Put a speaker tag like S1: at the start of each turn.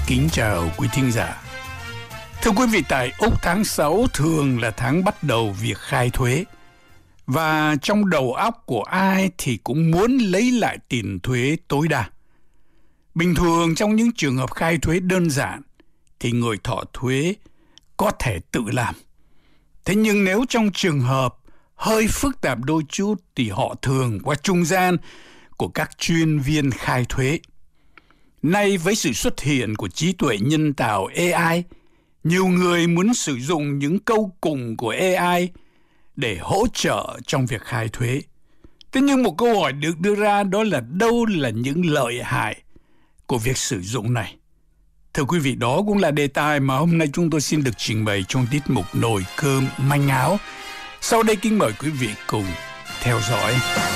S1: kính chào quý thính giả. Thưa quý vị, tại Úc tháng 6 thường là tháng bắt đầu việc khai thuế. Và trong đầu óc của ai thì cũng muốn lấy lại tiền thuế tối đa. Bình thường trong những trường hợp khai thuế đơn giản thì người thọ thuế có thể tự làm. Thế nhưng nếu trong trường hợp hơi phức tạp đôi chút thì họ thường qua trung gian của các chuyên viên khai thuế. Nay với sự xuất hiện của trí tuệ nhân tạo AI, nhiều người muốn sử dụng những câu cùng của AI để hỗ trợ trong việc khai thuế. Thế nhưng một câu hỏi được đưa ra đó là đâu là những lợi hại của việc sử dụng này? Thưa quý vị, đó cũng là đề tài mà hôm nay chúng tôi xin được trình bày trong tiết mục Nồi Cơm Manh Áo. Sau đây kính mời quý vị cùng theo dõi.